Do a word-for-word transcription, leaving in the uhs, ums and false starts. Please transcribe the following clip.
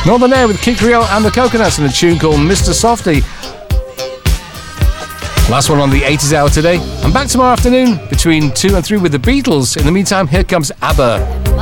Northern Air with Kid Creole and the Coconuts and a tune called Mister Softly. Last one on the eighties hour today. I'm back tomorrow afternoon between two and three with the Beatles. In the meantime, here comes ABBA.